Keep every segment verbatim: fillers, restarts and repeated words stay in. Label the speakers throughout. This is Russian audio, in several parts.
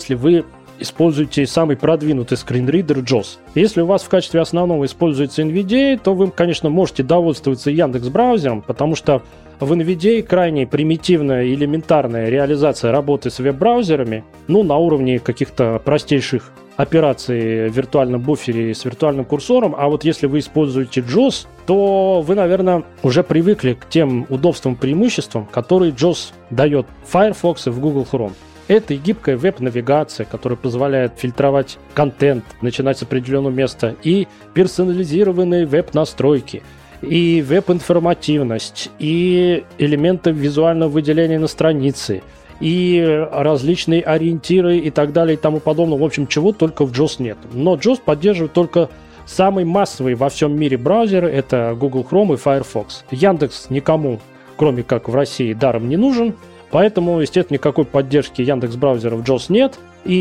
Speaker 1: если вы используете самый продвинутый скринридер джос. Если у вас в качестве основного используется эн ви ди эй, то вы, конечно, можете довольствоваться Яндекс.Браузером, потому что в эн ви ди эй крайне примитивная, элементарная реализация работы с веб-браузерами, ну, на уровне каких-то простейших операций в виртуальном буфере с виртуальным курсором, а вот если вы используете джос, то вы, наверное, уже привыкли к тем удобствам, преимуществам, которые джос дает в Firefox и в Google Chrome. Это и гибкая веб-навигация, которая позволяет фильтровать контент, начинать с определенного места, и персонализированные веб-настройки, и веб-информативность, и элементы визуального выделения на странице, и различные ориентиры и так далее и тому подобное. В общем, чего только в джос нет. Но джос поддерживает только самые массовые во всем мире браузеры. Это Google Chrome и Firefox. Яндекс никому, кроме как в России, даром не нужен. Поэтому, естественно, никакой поддержки Яндекс.Браузера в джос нет.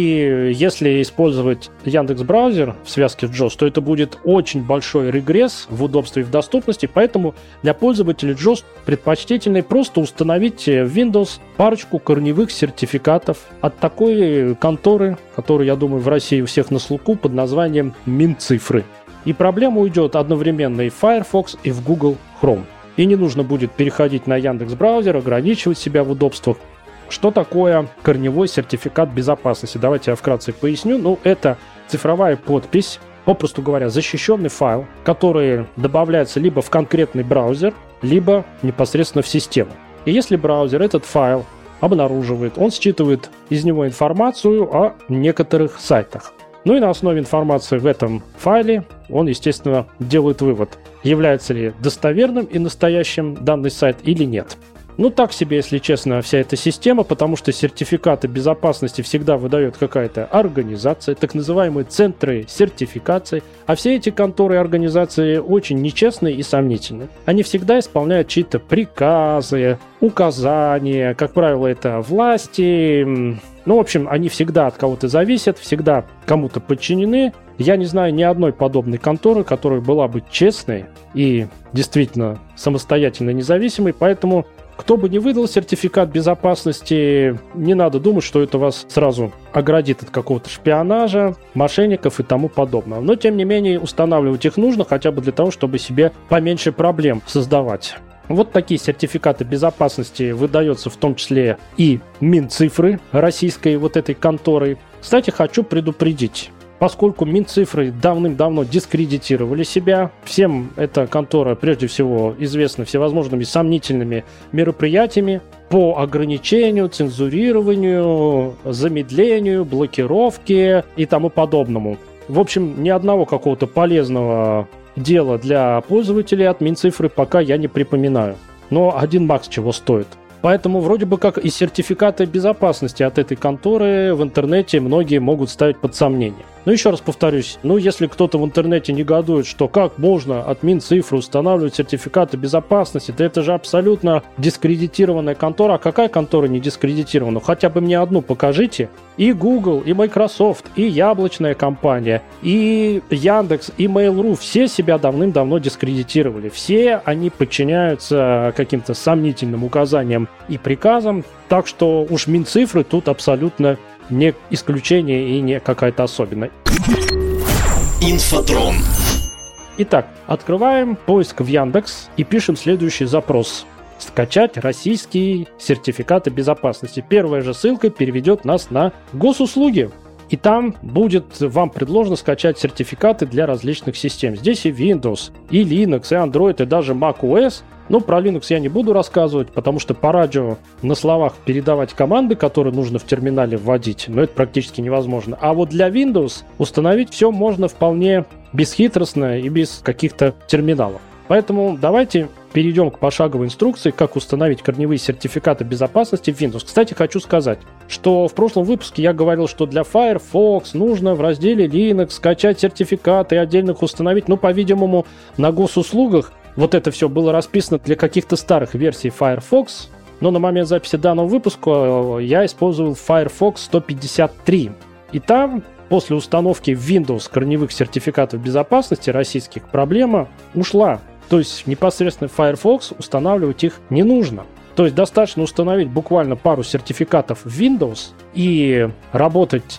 Speaker 1: И если использовать Яндекс.Браузер в связке с джос, то это будет очень большой регресс в удобстве и в доступности. Поэтому для пользователей джос предпочтительнее просто установить в Windows парочку корневых сертификатов от такой конторы, которая, я думаю, в России у всех на слуху, под названием Минцифры. И проблема уйдет одновременно и в Firefox, и в Google Chrome. И не нужно будет переходить на Яндекс.Браузер, ограничивать себя в удобствах. Что такое корневой сертификат безопасности? Давайте я вкратце поясню. Ну, это цифровая подпись, попросту говоря, защищенный файл, который добавляется либо в конкретный браузер, либо непосредственно в систему. И если браузер этот файл обнаруживает, он считывает из него информацию о некоторых сайтах. Ну и на основе информации в этом файле он, естественно, делает вывод, является ли достоверным и настоящим данный сайт или нет. Ну, так себе, если честно, вся эта система, потому что сертификаты безопасности всегда выдает какая-то организация, так называемые центры сертификации, а все эти конторы и организации очень нечестные и сомнительные. Они всегда исполняют чьи-то приказы, указания, как правило, это власти. Ну, в общем, они всегда от кого-то зависят, всегда кому-то подчинены. Я не знаю ни одной подобной конторы, которая была бы честной и действительно самостоятельно независимой, поэтому кто бы ни выдал сертификат безопасности, не надо думать, что это вас сразу оградит от какого-то шпионажа, мошенников и тому подобного. Но, тем не менее, устанавливать их нужно хотя бы для того, чтобы себе поменьше проблем создавать. Вот такие сертификаты безопасности выдаются в том числе и Минцифры, российской вот этой конторой. Кстати, хочу предупредить. Поскольку Минцифры давным-давно дискредитировали себя, всем эта контора прежде всего известна всевозможными сомнительными мероприятиями по ограничению, цензурированию, замедлению, блокировке и тому подобному. В общем, ни одного какого-то полезного дела для пользователей от Минцифры пока я не припоминаю. Но один макс чего стоит. Поэтому вроде бы как и сертификаты безопасности от этой конторы в интернете многие могут ставить под сомнение. Но еще раз повторюсь, ну если кто-то в интернете негодует, что как можно от Минцифры устанавливать сертификаты безопасности, то это же абсолютно дискредитированная контора. А какая контора не дискредитирована? Хотя бы мне одну покажите. И Google, и Microsoft, и яблочная компания, и Яндекс, и Mail.ru все себя давным-давно дискредитировали. Все они подчиняются каким-то сомнительным указаниям и приказам. Так что уж Минцифры тут абсолютно не исключение и не какая-то особенная.
Speaker 2: Инфотрон.
Speaker 1: Итак, открываем поиск в Яндекс и пишем следующий запрос. Скачать российские сертификаты безопасности. Первая же ссылка переведет нас на госуслуги. И там будет вам предложено скачать сертификаты для различных систем. Здесь и Windows, и Linux, и Android, и даже macOS. Но про Linux я не буду рассказывать, потому что по радио на словах передавать команды, которые нужно в терминале вводить, но это практически невозможно. А вот для Windows установить все можно вполне бесхитростно и без каких-то терминалов. Поэтому давайте перейдем к пошаговой инструкции, как установить корневые сертификаты безопасности в Windows. Кстати, хочу сказать, что в прошлом выпуске я говорил, что для Firefox нужно в разделе Linux скачать сертификаты и отдельно их установить. Ну, по-видимому, на госуслугах вот это все было расписано для каких-то старых версий Firefox, но на момент записи данного выпуска я использовал Firefox сто пятьдесят три. И там после установки в Windows корневых сертификатов безопасности российских проблема ушла. То есть непосредственно в Firefox устанавливать их не нужно. То есть достаточно установить буквально пару сертификатов в Windows и работать